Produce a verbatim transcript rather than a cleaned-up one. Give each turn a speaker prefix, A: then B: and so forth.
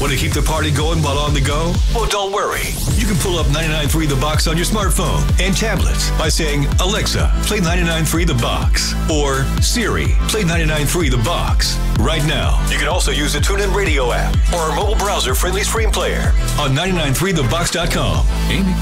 A: Want to keep the party going while on the go? Well, don't worry. You can pull up ninety-nine point three The Box on your smartphone and tablets by saying, Alexa, play ninety-nine point three The Box. Or, Siri, play ninety-nine point three The Box. Right now. You can also use the TuneIn Radio app or our mobile browser-friendly stream player on ninety-nine point three the box dot com. Amy?